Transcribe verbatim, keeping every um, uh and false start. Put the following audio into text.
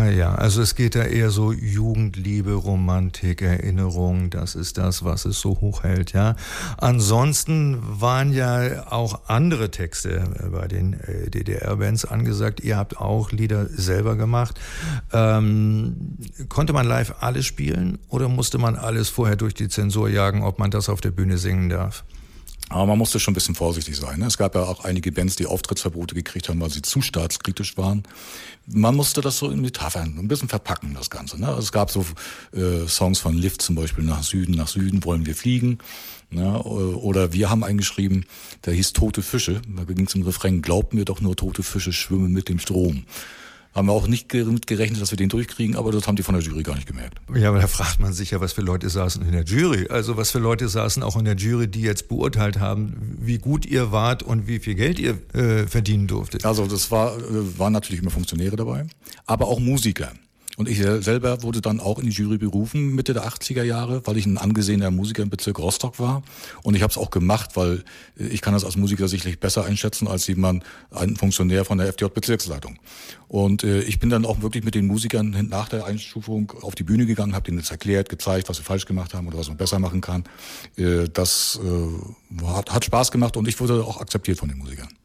Ah ja, also es geht da eher so Jugendliebe, Romantik, Erinnerung, das ist das, was es so hochhält, ja. Ansonsten waren ja auch andere Texte bei den D D R-Bands angesagt. Ihr habt auch Lieder selber gemacht. Ähm, konnte man live alles spielen oder musste man alles vorher durch die Zensur jagen, ob man das auf der Bühne singen darf? Aber man musste schon ein bisschen vorsichtig sein. Ne? Es gab ja auch einige Bands, die Auftrittsverbote gekriegt haben, weil sie zu staatskritisch waren. Man musste das so in Metaphern ein bisschen verpacken, das Ganze. Ne? Also es gab so äh, Songs von Lift zum Beispiel, nach Süden, nach Süden wollen wir fliegen. Ne? Oder wir haben eingeschrieben, der hieß Tote Fische. Da ging es im Refrain, glaubt mir doch nur, tote Fische schwimmen mit dem Strom. Haben wir auch nicht damit gerechnet, dass wir den durchkriegen, aber das haben die von der Jury gar nicht gemerkt. Ja, aber da fragt man sich ja, was für Leute saßen in der Jury. Also was für Leute saßen auch in der Jury, die jetzt beurteilt haben, wie gut ihr wart und wie viel Geld ihr äh, verdienen durftet. Also das war, waren natürlich immer Funktionäre dabei, aber auch Musiker. Und ich selber wurde dann auch in die Jury berufen, Mitte der achtziger Jahre, weil ich ein angesehener Musiker im Bezirk Rostock war. Und ich habe es auch gemacht, weil ich kann das als Musiker sicherlich besser einschätzen als jemand, ein Funktionär von der F D J-Bezirksleitung. Und äh, ich bin dann auch wirklich mit den Musikern nach der Einstufung auf die Bühne gegangen, habe denen jetzt erklärt, gezeigt, was wir falsch gemacht haben oder was man besser machen kann. Äh, das äh, hat, hat Spaß gemacht und ich wurde auch akzeptiert von den Musikern.